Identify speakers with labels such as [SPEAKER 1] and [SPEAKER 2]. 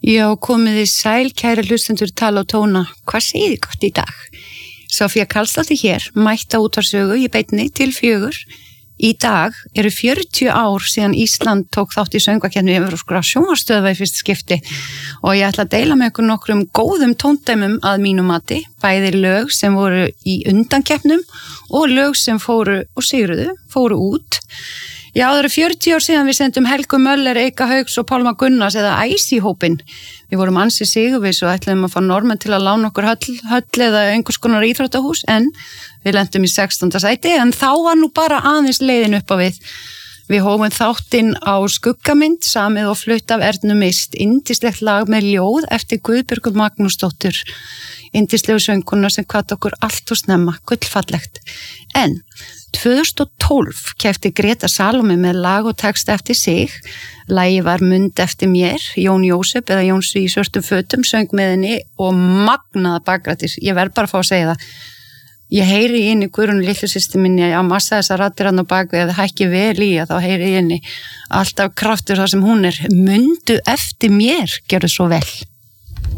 [SPEAKER 1] Já, komið þið sæl, kæri hlustendur Tala og tóna. Hvað segið þið gott í dag? Sofía Karlsdóttir hér, mætt á Útvarpssögu í beinni til 4. Í dag eru 40 ár síðan Ísland tók þátt í söngvakeppni evrópskra sjónvarpsstöðva í fyrsta skipti og ég ætla að deila með ykkur nokkrum góðum tóndæmum að mínu mati, bæði lög sem voru í undankeppnum og lög sem fóru út. Já, það eru 40 ár síðan við sendum Helgu Möller, Eika Hauks og Pálma Gunnars eða Æsi-hópinn. Við vorum ansi sigurviss og ætluðum að fá normenn til að lána okkur höll eða einhvers konar íþróttahús en við lentum í 16. sæti en þá var nú bara aðeins leiðin upp á við. Við hófum þáttinn á Skuggamynd, samið og flutt af Ernu Mist, yndislegt lag með ljóð eftir Guðbjörgu Magnúsdóttur, yndislegu söngkona sem hvatt okkur allt og snemma, gullfallegt. En 2012 keppti Greta Salóme með lag og text eftir sig. Lagið var Mund eftir mér, Jón Jósep eða Jónsi í svörtum fötum söng með henni og magnaða bakrættis. Ég verð bara að fá að segja það. Ég heyri inn í Guðrúnu litlu systur minni að massa þessar raddir hann á baku eða hækki vel í að þá heyri inn í alltaf kraftur þar sem hún er. Mundu eftir mér, gjörðu svo vel.